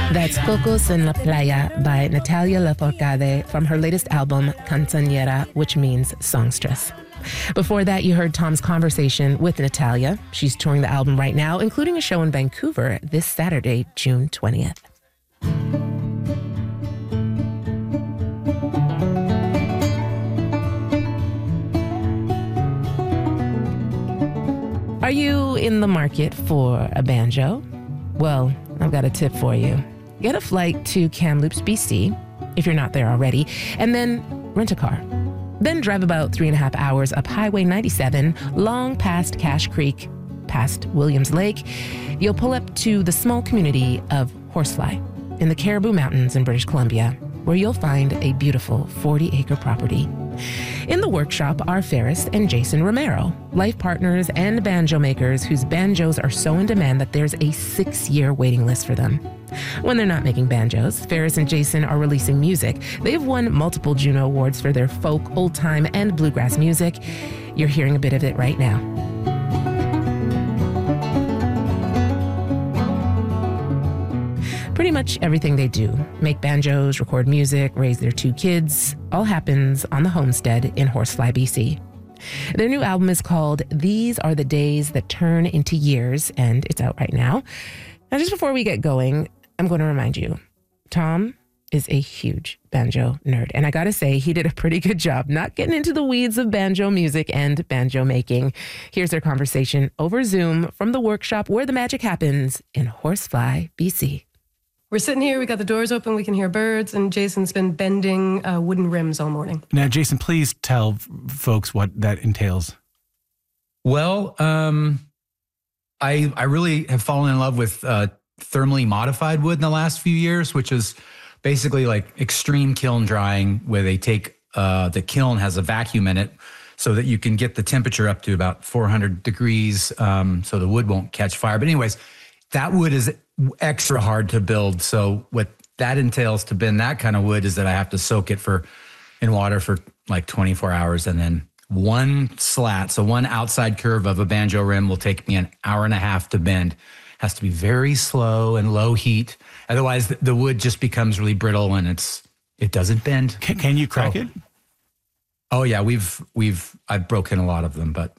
That's Cocos en la Playa by Natalia Lafourcade from her latest album, Cantañera, which means songstress. Before that, you heard Tom's conversation with Natalia. She's touring the album right now, including a show in Vancouver this Saturday, June 20th. Are you in the market for a banjo? Well, I've got a tip for you. Get a flight to Kamloops, BC, if you're not there already, and then rent a car. Then drive about 3.5 hours up Highway 97, long past Cache Creek, past Williams Lake. You'll pull up to the small community of Horsefly in the Caribou Mountains in British Columbia, where you'll find a beautiful 40-acre property. In the workshop are Ferris and Jason Romero, life partners and banjo makers whose banjos are so in demand that there's a 6-year waiting list for them. When they're not making banjos, Ferris and Jason are releasing music. They've won multiple Juno Awards for their folk, old-time, and bluegrass music. You're hearing a bit of it right now. Pretty much everything they do, make banjos, record music, raise their 2 kids, all happens on the homestead in Horsefly, BC. Their new album is called These Are the Days That Turn Into Years, and it's out right now. Now, just before we get going, I'm going to remind you, Tom is a huge banjo nerd. And I got to say, he did a pretty good job not getting into the weeds of banjo music and banjo making. Here's their conversation over Zoom from the workshop where the magic happens in Horsefly, BC. We're sitting here, we got the doors open, we can hear birds, and Jason's been bending wooden rims all morning. Now, Jason, please tell folks what that entails. Well, I really have fallen in love with thermally modified wood in the last few years, which is basically like extreme kiln drying, where they take the kiln has a vacuum in it so that you can get the temperature up to about 400 degrees so the wood won't catch fire. But anyways, that wood is extra hard to build. So what that entails to bend that kind of wood is that I have to soak it in water for like 24 hours. And then one slat, so one outside curve of a banjo rim will take me an hour and a half to bend. Has to be very slow and low heat. Otherwise the wood just becomes really brittle and it doesn't bend. Can you crack it? Oh yeah, I've broken a lot of them, but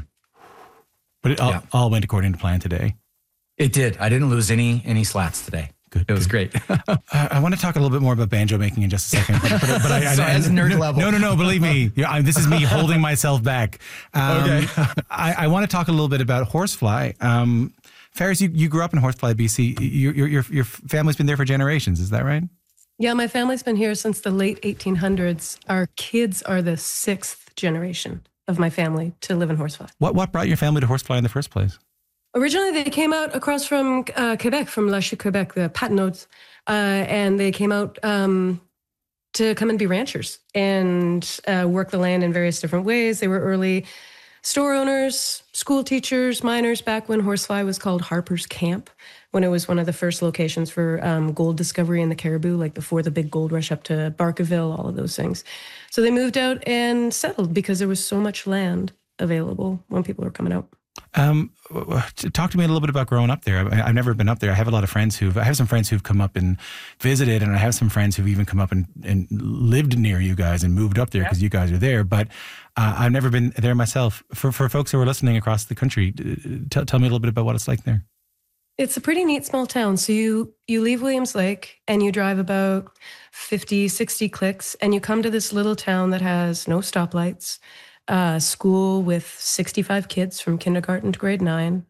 it all went according to plan today. It did. I didn't lose any slats today. Good. It was great. I want to talk a little bit more about banjo making in just a second. But as nerd level. No, believe me. This is me holding myself back. Okay. I want to talk a little bit about Horsefly. Ferris, you grew up in Horsefly, BC. Your family's been there for generations. Is that right? Yeah, my family's been here since the late 1800s. Our kids are the 6th generation of my family to live in Horsefly. What brought your family to Horsefly in the first place? Originally, they came out across from Quebec, from La Chute, Quebec, the Patinodes, and they came out to come and be ranchers and work the land in various different ways. They were early store owners, school teachers, miners, back when Horsefly was called Harper's Camp, when it was one of the first locations for gold discovery in the Caribou, like before the big gold rush up to Barkerville, all of those things. So they moved out and settled because there was so much land available when people were coming out. Talk to me a little bit about growing up there. I've never been up there. I have some friends who've come up and visited, and I have some friends who've even come up and lived near you guys and moved up there because you guys are there. But I've never been there myself. For folks who are listening across the country, tell me a little bit about what it's like there. It's a pretty neat small town. So you leave Williams Lake and you drive about 50, 60 clicks and you come to this little town that has no stoplights, school with 65 kids from kindergarten to grade 9,